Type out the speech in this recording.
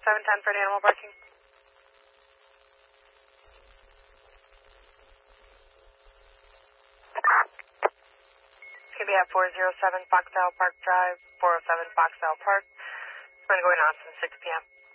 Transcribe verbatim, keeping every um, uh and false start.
seven ten for the animal barking. It's going to be at four oh seven Foxdale Park Drive, four oh seven Foxdale Park. We're going to go in Austin, six p m